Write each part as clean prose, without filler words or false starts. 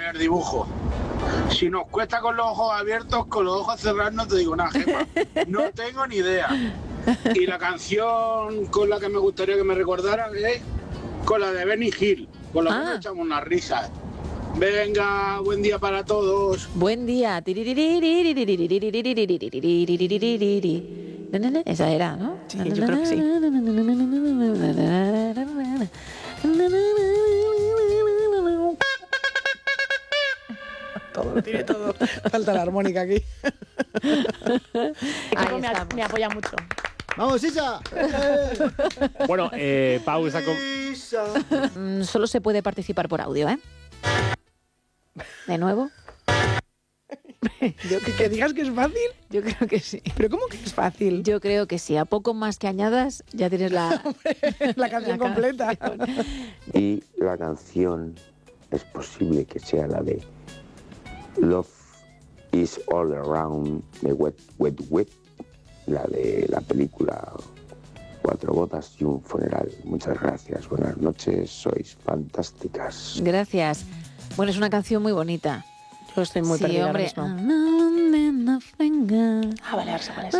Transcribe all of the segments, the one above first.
el dibujo. Si nos cuesta con los ojos abiertos, con los ojos cerrados no te digo nada, jefa. No tengo ni idea. Y la canción con la que me gustaría que me recordaran es con la de Benny Hill. Con la que nos echamos unas risas. Venga, buen día para todos. Buen día. Esa era, ¿no? Sí, yo creo que sí. Todo, tiene todo. Falta la armónica aquí. Me apoya mucho. ¡Vamos, Isa! Bueno, Pau está con... Solo se puede participar por audio, ¿eh? ¿De nuevo? ¿Que digas que es fácil? Yo creo que sí. ¿Pero cómo que es fácil? Yo creo que sí. A poco más que añadas, ya tienes la canción completa. Y la canción es posible que sea la de Love is All Around Me Wet, Wet, Wet, la de la película Cuatro bodas y un funeral. Muchas gracias, buenas noches, sois fantásticas. Gracias. Bueno, es una canción muy bonita. Yo estoy muy perdida ahora mismo. Vale, ahora sé cuál es.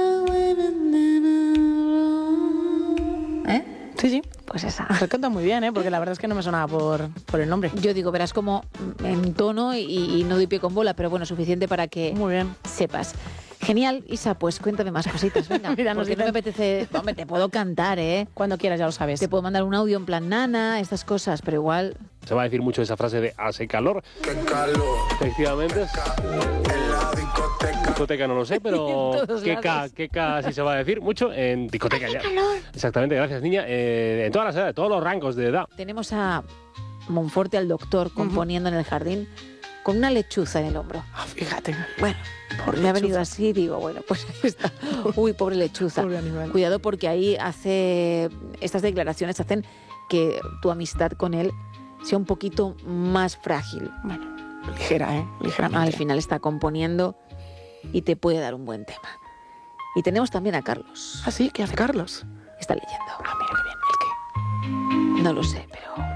¿Eh? Sí, sí. Pues esa. Se canta muy bien, ¿eh? Porque la verdad es que no me sonaba por el nombre. Yo digo, verás como en tono y no doy pie con bola, pero bueno, suficiente para que muy bien sepas. Genial, Isa, pues cuéntame más cositas, venga. Mira, porque no me apetece... Hombre, te puedo cantar, ¿eh? Cuando quieras, ya lo sabes. Te puedo mandar un audio en plan nana, estas cosas, pero igual... Se va a decir mucho esa frase de hace calor. ¡Qué calor! Efectivamente. En la discoteca no lo sé, pero ¿qué sí se va a decir mucho en discoteca ya. Exactamente, gracias, niña. En todas las edades, todos los rangos de edad. Tenemos a Monforte, al doctor, componiendo en el jardín con una lechuza en el hombro. Fíjate. Bueno, me ha venido así, digo, bueno, pues ahí está. Uy, pobre lechuza. Pobre animal. Cuidado porque ahí estas declaraciones hacen que tu amistad con él sea un poquito más frágil. Bueno, ligera, ¿eh? Ligeramente. Al final está componiendo y te puede dar un buen tema. Y tenemos también a Carlos. ¿Ah, sí? ¿Qué hace Carlos? Está leyendo. Ah, mira qué bien. ¿El qué? No lo sé,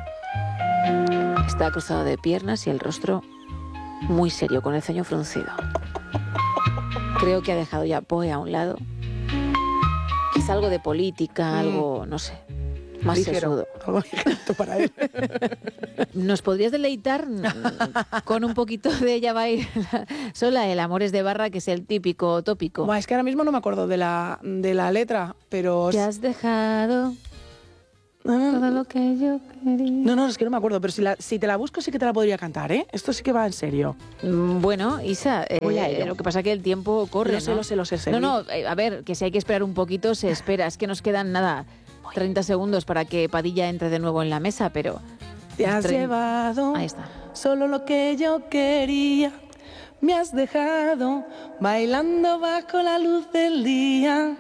pero está cruzado de piernas y el rostro muy serio, con el ceño fruncido. Creo que ha dejado ya Poe a un lado. Es algo de política, algo, no sé, más sesudo. Algo ligerito para él. ¿Nos podrías deleitar con un poquito de Ella va a ir sola? El Amores de Barra, que es el típico tópico. Buah, es que ahora mismo no me acuerdo de la letra, pero... Te has dejado todo lo que yo quería. No, es que no me acuerdo, pero si te la busco sí que te la podría cantar, ¿eh? Esto sí que va en serio. Bueno, Isa, Voy a ello. lo que pasa es que el tiempo corre, Lo sé. No, a ver, que si hay que esperar un poquito, se espera. Es que nos quedan, 30 segundos para que Padilla entre de nuevo en la mesa, pero... Te has llevado Ahí está. solo lo que yo quería. Me has dejado bailando bajo la luz del día.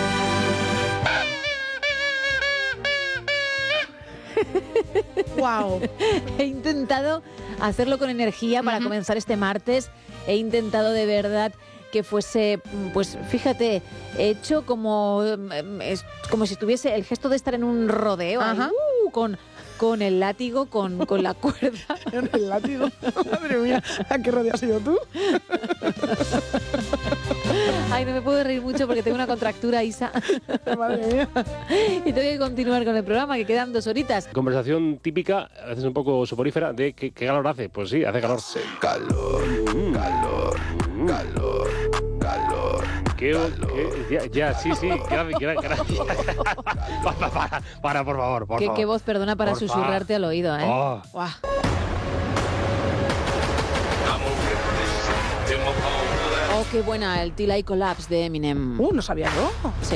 ¡Wow! He intentado hacerlo con energía para comenzar este martes. He intentado de verdad que fuese, pues fíjate, hecho como si tuviese el gesto de estar en un rodeo, ahí, con el látigo, con la cuerda. ¿Con el látigo? Madre mía, ¿a qué rodeo has ido tú? Ay, no me puedo reír mucho porque tengo una contractura, Isa. Madre mía. Y tengo que continuar con el programa, que quedan 2 horitas. Conversación típica, a veces un poco soporífera, de ¿qué calor hace? Pues sí, hace calor. Hace calor, calor. Sí, gracias. Para, por favor, por favor. Qué voz, perdona, para susurrarte al oído, ¿eh? Oh. Guau. Oh, qué buena, el Till I Collapse de Eminem. No sabía yo. Sí.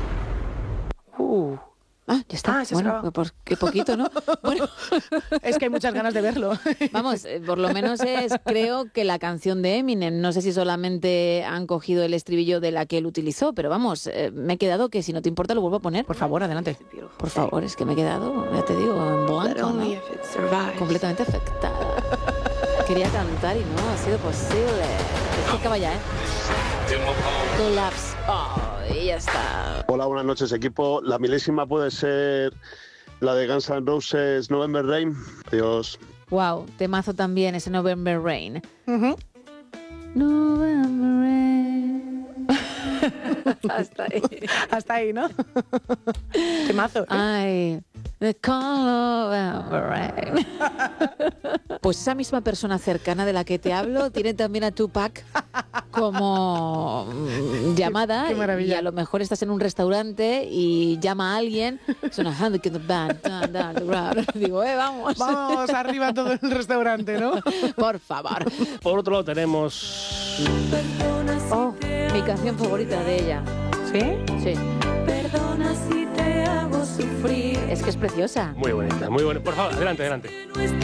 Ya está. Bueno, pues qué poquito, ¿no? Bueno. Es que hay muchas ganas de verlo. Vamos, por lo menos creo que la canción de Eminem. No sé si solamente han cogido el estribillo de la que él utilizó, pero vamos, me he quedado que si no te importa lo vuelvo a poner. Por favor, adelante. Por favor, es que me he quedado, ya te digo, en blanco, ¿no? Completamente afectada. Quería cantar y no ha sido posible. Es que acaba ya, ¿eh? Collapse. Y ya está. Hola, buenas noches, equipo. La milésima puede ser la de Guns N' Roses, November Rain. Adiós. Wow, temazo también ese November Rain. Ujú. November Rain. Hasta ahí. Hasta ahí, ¿no? Temazo, ¿eh? Ay, the call of November Rain. Pues esa misma persona cercana de la que te hablo tiene también a Tupac como llamada. Qué maravilla. Y a lo mejor estás en un restaurante y llama a alguien, suena Hand in the Band, digo, vamos. Vamos arriba todo el restaurante, ¿no? Por favor. Por otro lado tenemos... Oh, mi canción favorita de ella. ¿Sí? Sí. Perdona si te hago sufrir. Es que es preciosa. Muy bonita, muy bonita. Por favor, adelante, adelante.